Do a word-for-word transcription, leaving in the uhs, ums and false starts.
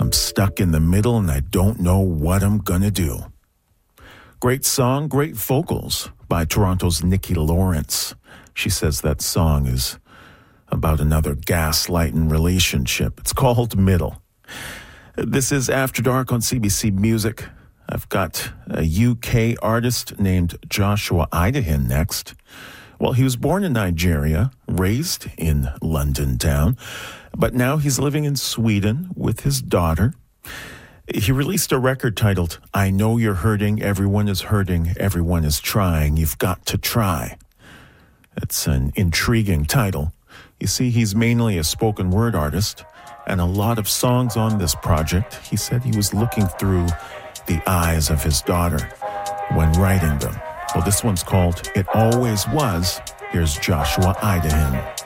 I'm stuck in the middle and I don't know what I'm gonna do. Great song, great vocals by Toronto's Nikki Lawrence. She says that song is about another gaslighting relationship. It's called Middle. This is After Dark on C B C Music. I've got a U K artist named Joshua Idahin next. Well, he was born in Nigeria, raised in London town, but now he's living in Sweden with his daughter. He released a record titled, I Know You're Hurting, Everyone is Hurting, Everyone is Trying, You've Got to Try. It's an intriguing title. You see, he's mainly a spoken word artist, and a lot of songs on this project, he said he was looking through the eyes of his daughter when writing them. Well, this one's called It Always Was. Here's Joshua Idahin.